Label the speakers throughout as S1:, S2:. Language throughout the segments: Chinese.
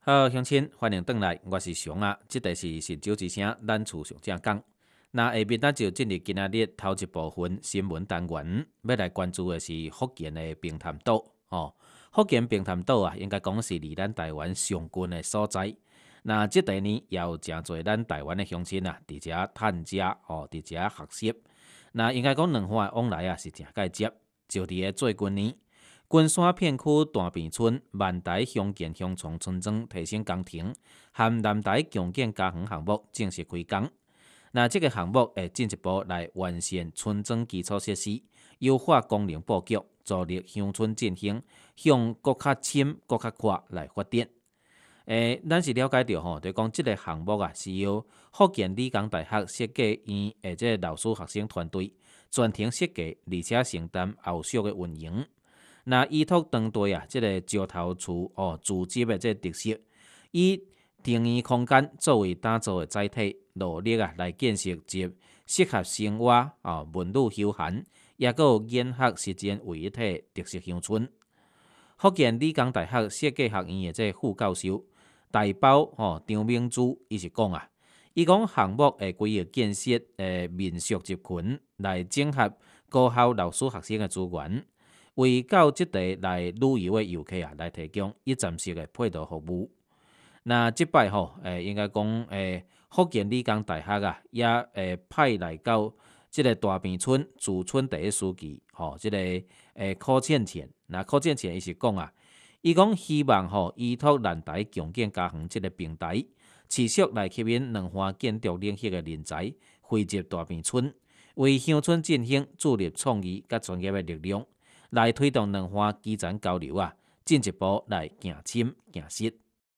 S1: 好，乡亲，欢迎回来，我是熊啊。这个是神州之声，咱厝上正讲。那下面咱就进入今仔日头一部分新闻单元，要来关注的是福建的平潭岛。福建平潭岛啊，应该讲是离咱台湾上近的所在。那这第年也有真侪咱台湾的乡亲啊，伫遮探家伫遮学习。那应该讲两岸往来啊是真介接，就伫个最近年。金山片区大坪村万台乡建乡村村庄提升工程和南台强建家园项目正式开工。那这个项目会进一步来完善村庄基础设施，优化功能布局，助力乡村振兴，向更较深、更较宽来发展。咱是了解到就讲这个项目啊，是由福建理工大学设计院这老师学生团队专程设计，而且承担后续的运营。那依托当地啊，这个石头厝自集的这特色，以定义空间作为打造的载体，努力啊来建设集适合生活文旅休闲，也有研学实践为一体特色乡村。福建理工大学设计学院的这副教授大包张明珠，伊是讲啊，伊讲项目会规划建设民宿集群，来整合高校老师学生的资源。为到即地来旅游的游客啊，来提供一站式的配套服务。那即摆应该讲福建理工大学啊，也派来到即个大坪村驻村第一书记即个柯倩倩。那柯倩倩伊是讲啊，伊讲希望依托南台强建家园即个平台，持续来吸引两岸建筑领域的人才汇集大坪村，为乡村振兴注入创意甲专业的力量。来推动两岸基层交流啊，进一步来行深行实。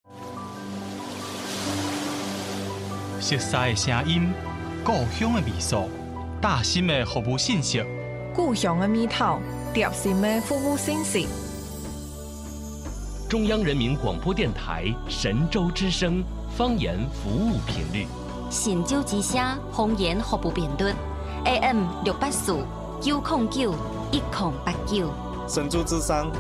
S2: 熟悉的声音，故乡的味素，大心的服务信息，
S3: 故乡的味道，贴心的服务信息。
S4: 中央人民广播电台神州之声方言服务频率，
S5: 神州之声方言服务频率 AM 684 909 1089，
S6: 神州之声